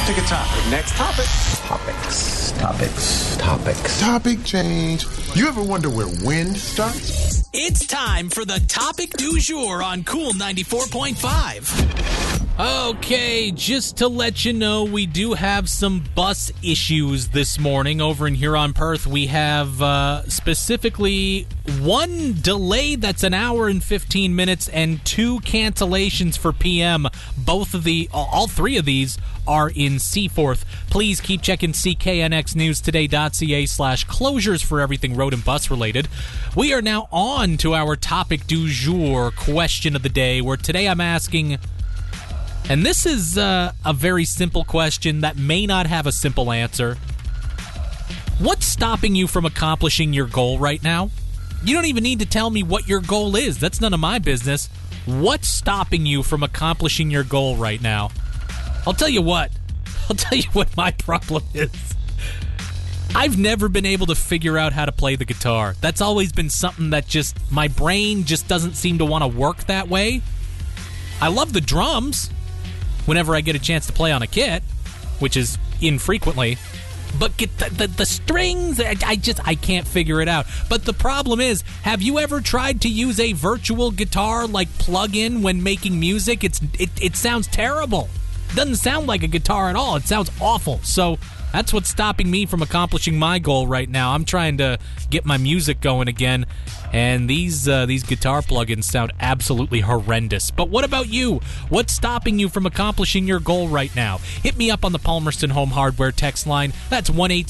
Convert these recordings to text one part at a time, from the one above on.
Pick a topic. Next topic. Topics. Topic change. You ever wonder where wind starts? It's time for the topic du jour on Cool 94.5. Okay, just to let you know, we do have some bus issues this morning over in Huron, Perth. We have specifically one delay that's an hour and 15 minutes and two cancellations for PM. All three of these are in Seaforth. Please keep checking cknxnewstoday.ca/closures for everything road and bus related. We are now on to our topic du jour question of the day, where today I'm asking, and this is a very simple question that may not have a simple answer. What's stopping you from accomplishing your goal right now? You don't even need to tell me what your goal is. That's none of my business. What's stopping you from accomplishing your goal right now? I'll tell you what my problem is. I've never been able to figure out how to play the guitar. That's always been something that my brain just doesn't seem to want to work that way. I love the drums whenever I get a chance to play on a kit, which is infrequently. But get the strings, I can't figure it out. But the problem is, have you ever tried to use a virtual guitar like plug-in when making music? It sounds terrible. It doesn't sound like a guitar at all. It sounds awful. So that's what's stopping me from accomplishing my goal right now. I'm trying to get my music going again, and these guitar plugins sound absolutely horrendous. But what about you? What's stopping you from accomplishing your goal right now? Hit me up on the Palmerston Home Hardware text line. That's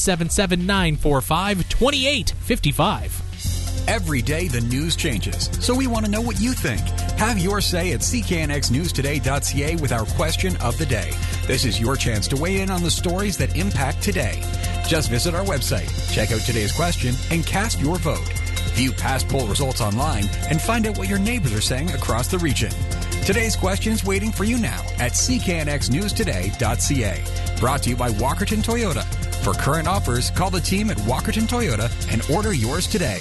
1-877-945-2855. Every day the news changes, so we want to know what you think. Have your say at cknxnewstoday.ca with our question of the day. This is your chance to weigh in on the stories that impact today. Just visit our website, check out today's question, and cast your vote. View past poll results online and find out what your neighbors are saying across the region. Today's question's waiting for you now at cknxnewstoday.ca. Brought to you by Walkerton Toyota. For current offers, call the team at Walkerton Toyota and order yours today.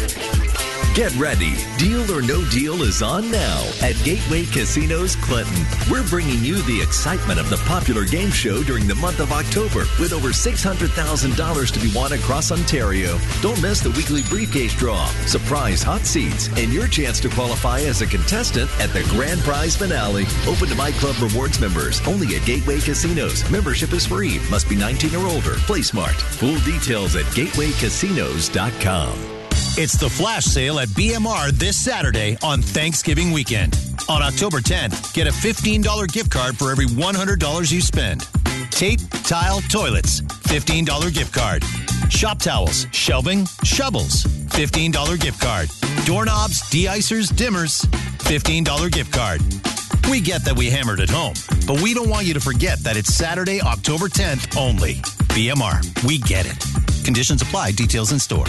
Get ready. Deal or No Deal is on now at Gateway Casinos Clinton. We're bringing you the excitement of the popular game show during the month of October with over $600,000 to be won across Ontario. Don't miss the weekly briefcase draw, surprise hot seats, and your chance to qualify as a contestant at the grand prize finale. Open to My Club Rewards members only at Gateway Casinos. Membership is free. Must be 19 or older. Play smart. Full details at gatewaycasinos.com. It's the flash sale at BMR this Saturday on Thanksgiving weekend. On October 10th, get a $15 gift card for every $100 you spend. Tape, tile, toilets, $15 gift card. Shop towels, shelving, shovels, $15 gift card. Doorknobs, de-icers, dimmers, $15 gift card. We get that we hammered at home, but we don't want you to forget that it's Saturday, October 10th only. BMR, we get it. Conditions apply. Details in store.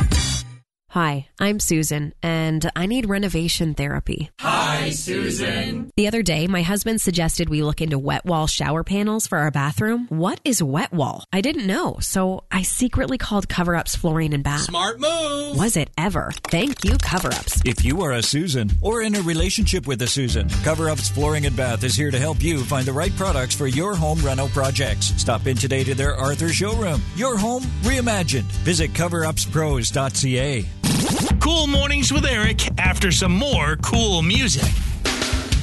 Hi, I'm Susan, and I need renovation therapy. Hi, Susan. The other day, my husband suggested we look into wet wall shower panels for our bathroom. What is wet wall? I didn't know, so I secretly called Cover Ups Flooring and Bath. Smart move! Was it ever? Thank you, Cover Ups. If you are a Susan or in a relationship with a Susan, Cover Ups Flooring and Bath is here to help you find the right products for your home reno projects. Stop in today to their Arthur showroom. Your home reimagined. Visit coverupspros.ca. Cool Mornings with Eric after some more cool music.